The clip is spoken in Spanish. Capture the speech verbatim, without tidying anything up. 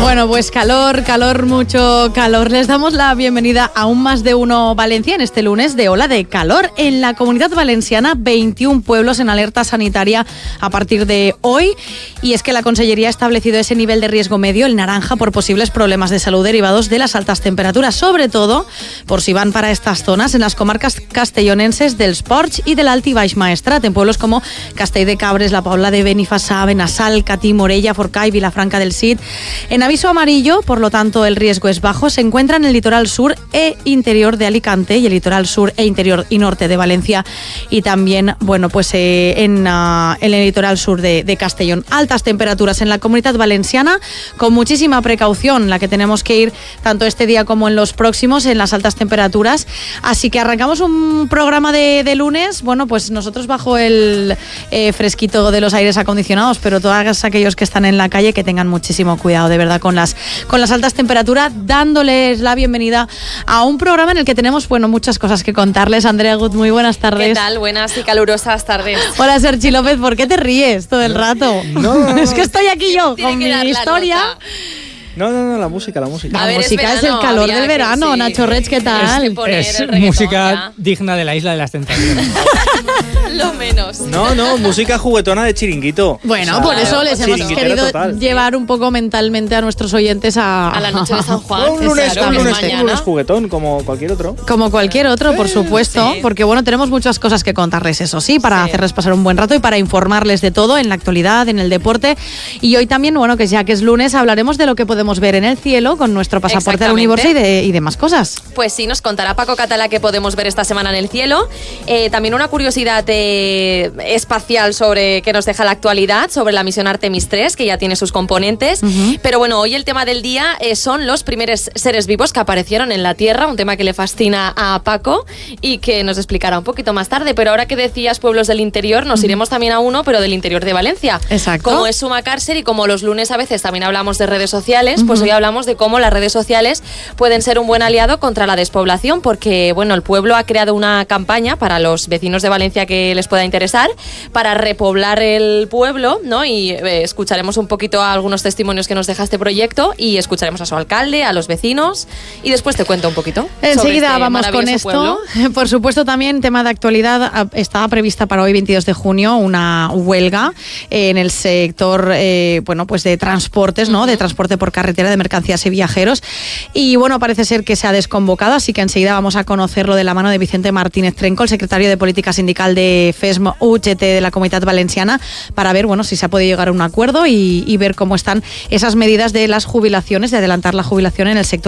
Bueno, pues calor, calor, mucho calor. Les damos la bienvenida a un Más de Uno Valencia en este lunes de ola de calor. En la Comunidad Valenciana, veintiún pueblos en alerta sanitaria a partir de hoy. Y es que la Consellería ha establecido ese nivel de riesgo medio, el naranja, por posibles problemas de salud derivados de las altas temperaturas, sobre todo por si van para estas zonas en las comarcas castellonenses del Ports y del Alt i Baix Maestrat, en pueblos como Castell de Cabres, La Paula de Benifassà, Benassal, Catí, Morella, Forcall, Vilafranca del Cid. En aviso amarillo, por lo tanto el riesgo es bajo, se encuentra en el litoral sur e interior de Alicante y el litoral sur e interior y norte de Valencia, y también, bueno, pues eh, en, uh, en el litoral sur de, de Castellón. Altas temperaturas en la Comunidad Valenciana, con muchísima precaución, la que tenemos que ir tanto este día como en los próximos en las altas temperaturas. Así que arrancamos un programa de, de lunes, bueno, pues nosotros bajo el eh, fresquito de los aires acondicionados, pero todos aquellos que están en la calle que tengan muchísimo cuidado, de verdad, con las, con las altas temperaturas, dándoles la bienvenida a un programa en el que tenemos, bueno, muchas cosas que contarles. Andrea Gut, muy buenas tardes. ¿Qué tal? Buenas y calurosas tardes. Hola, Sergi López, ¿por qué te ríes todo el rato? No, no, no. Es que estoy aquí yo Tiene con que mi dar la historia. nota. No, no, no, la música, la música. La A ver, música es es, el verano, calor había del que- verano, sí. Nacho Rech, ¿qué tal? Es poner Es el reggaetón música ya. digna de la Isla de las Tentaciones. Lo menos. No, no, música juguetona de chiringuito. Bueno, O sea, por eso les hemos chiringuitera querido total. llevar un poco mentalmente a nuestros oyentes a... A la noche de San Juan. Un lunes, Exacto, un lunes, mañana. un lunes juguetón, como cualquier otro. Como cualquier otro, por supuesto, sí. porque bueno, tenemos muchas cosas que contarles, eso sí, para Sí. hacerles pasar un buen rato y para informarles de todo en la actualidad, en el deporte. Y hoy también, bueno, que ya que es lunes, hablaremos de lo que podemos ver en el cielo con nuestro pasaporte al Exactamente. universo y, de, y demás cosas. Pues sí, nos contará Paco Catalá qué podemos ver esta semana en el cielo. Eh, también una curiosidad eh, espacial sobre que nos deja la actualidad, sobre la misión Artemis tres, que ya tiene sus componentes. Ujú. Pero bueno, hoy el tema del día eh, son los primeros seres vivos que aparecieron en la Tierra, un tema que le fascina a Paco y que nos explicará un poquito más tarde. Pero ahora que decías pueblos del interior, nos iremos también a uno, pero del interior de Valencia. Exacto. Como es Sumacàrcer y como los lunes a veces también hablamos de redes sociales, pues Ujú. hoy hablamos de cómo las redes sociales pueden ser un buen aliado contra la despoblación, porque bueno, el pueblo ha creado una campaña para los vecinos de Valencia que les pueda interesar, para repoblar el pueblo, ¿no? Y eh, escucharemos un poquito a algunos testimonios que nos deja este proyecto y escucharemos a su alcalde, a los vecinos, y después te cuento un poquito. sobre Enseguida este vamos con maravilloso esto. pueblo. Por supuesto, también tema de actualidad. ah, Estaba prevista para hoy, veintidós de junio, una huelga en el sector, eh, bueno, pues de transportes, ¿no? De transporte por carretera de mercancías y viajeros. Y bueno, parece ser que se ha desconvocado, así que enseguida vamos a conocerlo de la mano de Vicente Martínez Trenco, el secretario de Política Sindical de FESM U G T de la Comunitat Valenciana, para ver, bueno, si se ha podido llegar a un acuerdo y, y ver cómo están esas medidas de las jubilaciones, de adelantar la jubilación en el sector